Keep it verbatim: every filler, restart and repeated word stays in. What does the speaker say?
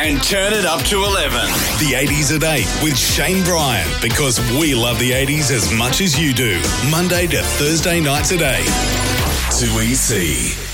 and turn it up to eleven. The eighties at eight with Shane Bryan, because we love the eighties as much as you do. Monday to Thursday nights at eight. two E C.